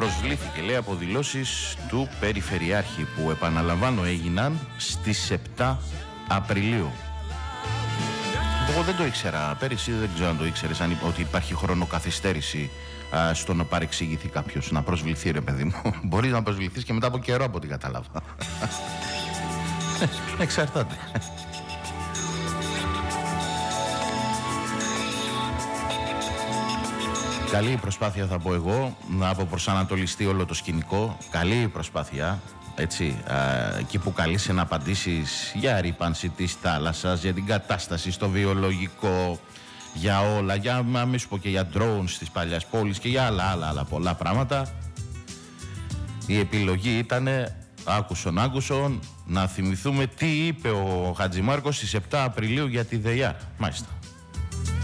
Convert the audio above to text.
Προσβλήθηκε, λέει, από δηλώσεις του Περιφερειάρχη που, επαναλαμβάνω, έγιναν στις 7 Απριλίου. Εγώ δεν το ήξερα πέρυσι, δεν ξέρω αν το ήξερες, ότι υπάρχει χρονοκαθυστέρηση στο να παρεξηγηθεί κάποιος, να προσβληθεί, ρε παιδί μου. Μπορείς να προσβληθείς και μετά από καιρό, από ό,τι κατάλαβα. Εξαρτάται. Καλή η προσπάθεια, θα πω εγώ, να αποπροσανατολιστεί όλο το σκηνικό. Καλή η προσπάθεια, έτσι, εκεί που καλείσαι να απαντήσεις για ρύπανση της θάλασσας, για την κατάσταση στο βιολογικό, για όλα, για, να μην σου πω και για drones της παλιάς πόλης και για άλλα πολλά πράγματα. Η επιλογή ήταν, άκουσον, να θυμηθούμε τι είπε ο Χατζημάρκος στις 7 Απριλίου για τη ΔΕΙΑΡ. Μάλιστα.